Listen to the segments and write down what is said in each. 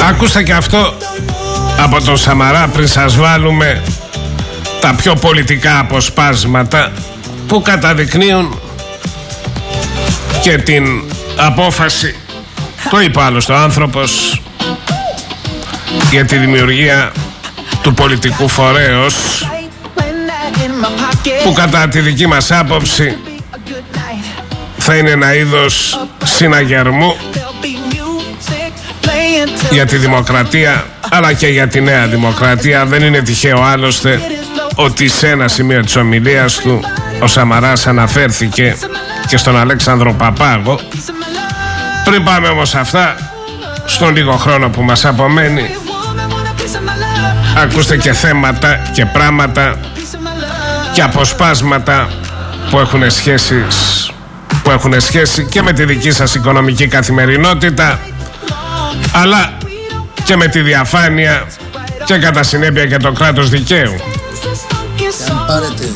Ακούστε και αυτό από τον Σαμαρά πριν σας βάλουμε τα πιο πολιτικά αποσπάσματα που καταδεικνύουν και την απόφαση, το είπε άλλωστε ο άνθρωπος, για τη δημιουργία του πολιτικού φορέως που κατά τη δική μας άποψη θα είναι ένα είδος συναγερμού για τη δημοκρατία αλλά και για τη νέα δημοκρατία. Δεν είναι τυχαίο άλλωστε ότι σε ένα σημείο της ομιλίας του ο Σαμαράς αναφέρθηκε και στον Αλέξανδρο Παπάγο. Πριν πάμε όμως αυτά, στον λίγο χρόνο που μας απομένει, ακούστε και θέματα και πράγματα και αποσπάσματα που έχουν σχέση και με τη δική σας οικονομική καθημερινότητα, αλλά και με τη διαφάνεια και κατά συνέπεια και το κράτος δικαίου. Και αν πάρετε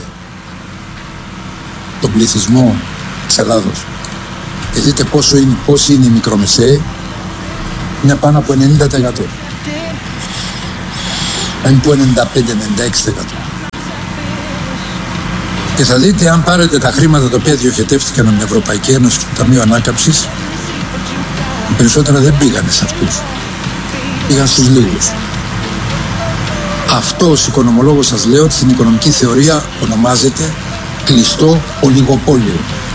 τον πληθυσμό της Ελλάδος και δείτε πόσοι είναι οι μικρομεσαίοι, είναι πάνω από 90%. Είναι που 95-96%. Και θα δείτε, αν πάρετε τα χρήματα τα οποία διοχετεύτηκαν από την Ευρωπαϊκή Ένωση και το Ταμείο Ανάκαμψης, οι περισσότερα δεν πήγανε σε αυτούς. Πήγαν στους λίγους. Αυτό ως οικονομολόγος σας λέω ότι στην οικονομική θεωρία ονομάζεται κλειστό ολιγοπόλιο.